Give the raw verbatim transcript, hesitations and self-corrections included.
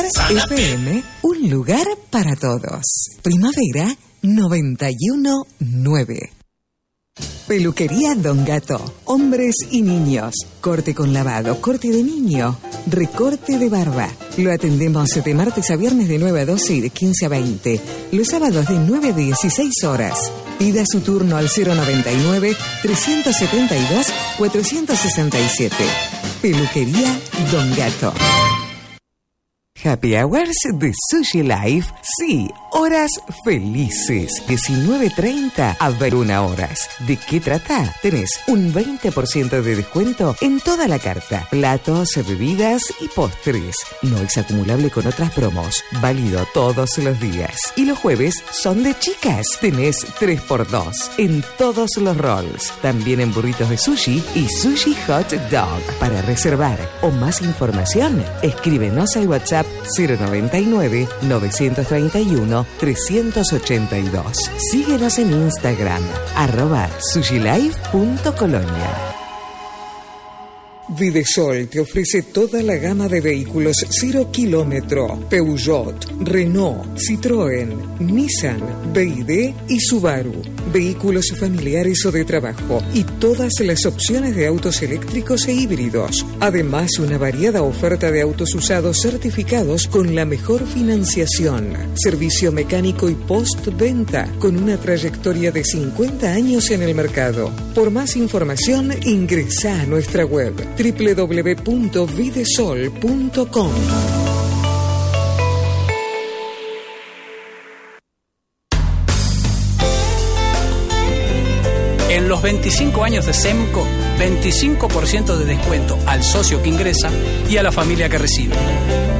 F M, un lugar para todos. Primavera noventa y uno nueve. Peluquería Don Gato. Hombres y niños. Corte con lavado, corte de niño, recorte de barba. Lo atendemos de martes a viernes de nueve a doce y de quince a veinte. Los sábados de nueve a dieciséis horas. Pida su turno al cero noventa y nueve, trescientos setenta y dos, cuatrocientos sesenta y siete. Peluquería Don Gato. Happy Hours de Sushi Life. Sí, horas felices. diecinueve treinta a veintiuna horas. ¿De qué trata? Tenés un veinte por ciento de descuento en toda la carta. Platos, bebidas y postres. No es acumulable con otras promos. Válido todos los días. Y los jueves son de chicas. Tenés tres por dos en todos los rolls. También en burritos de sushi y sushi hot dog. Para reservar o más información, escríbenos al WhatsApp cero noventa y nueve, novecientos treinta y uno, trescientos ochenta y dos. Síguenos en Instagram, arroba sushilife punto colonia. Videsol te ofrece toda la gama de vehículos cero kilómetro. Peugeot, Renault, Citroën, Nissan, B Y D y Subaru. Vehículos familiares o de trabajo y todas las opciones de autos eléctricos e híbridos. Además, una variada oferta de autos usados certificados con la mejor financiación. Servicio mecánico y postventa con una trayectoria de cincuenta años en el mercado. Por más información, ingresa a nuestra web doble u doble u doble u punto videsol punto com. En los veinticinco años de SEMCO, veinticinco por ciento de descuento al socio que ingresa y a la familia que recibe.